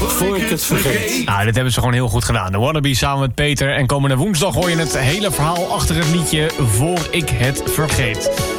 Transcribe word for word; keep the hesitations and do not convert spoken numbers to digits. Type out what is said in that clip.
voor ik het vergeet. Nou, dit hebben ze gewoon heel goed gedaan. De Wannabe samen met Peter. En komende woensdag hoor je het hele verhaal achter het liedje Voor ik het vergeet.